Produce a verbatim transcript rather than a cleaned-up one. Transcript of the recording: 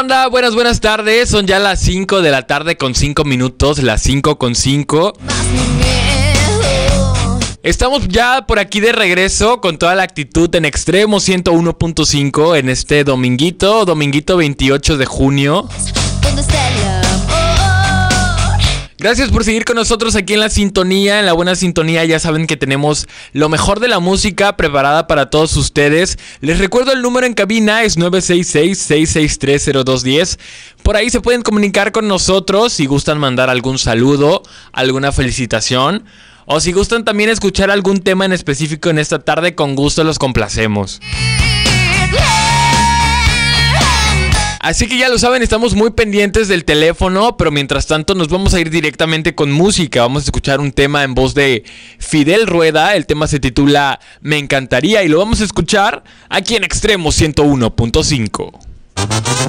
Hola, buenas, buenas tardes. Son ya las cinco de la tarde con cinco minutos, las cinco con cinco. Estamos ya por aquí de regreso con toda la actitud en Extremo ciento uno punto cinco en este dominguito, dominguito veintiocho de junio. Gracias por seguir con nosotros aquí en la sintonía, en la buena sintonía. Ya saben que tenemos lo mejor de la música preparada para todos ustedes. Les recuerdo el número en cabina, es nueve seis seis, seis seis tres, cero dos uno cero. Por ahí se pueden comunicar con nosotros si gustan mandar algún saludo, alguna felicitación. O si gustan también escuchar algún tema en específico en esta tarde, con gusto los complacemos. Así que ya lo saben, estamos muy pendientes del teléfono, pero mientras tanto nos vamos a ir directamente con música. Vamos a escuchar un tema en voz de Fidel Rueda, el tema se titula Me Encantaría y lo vamos a escuchar aquí en Extremo ciento uno punto cinco.